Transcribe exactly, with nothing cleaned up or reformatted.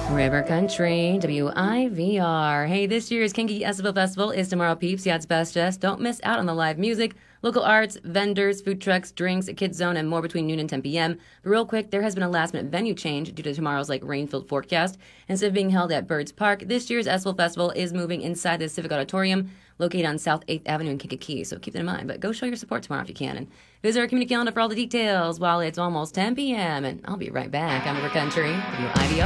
River Country, W I V R. Hey, this year's Kinky Esquivel Festival is tomorrow, peeps. Yeah, it's best just. Don't miss out on the live music, local arts, vendors, food trucks, drinks, a kids zone, and more between noon and ten p.m. But real quick, there has been a last-minute venue change due to tomorrow's like rain-filled forecast. Instead of being held at Birds Park, this year's Esquivel Festival is moving inside the Civic Auditorium, located on South eighth Avenue in Kankakee. So keep that in mind. But go show your support tomorrow if you can. And visit our community calendar for all the details while it's almost ten p.m. And I'll be right back on River Country, W I V R.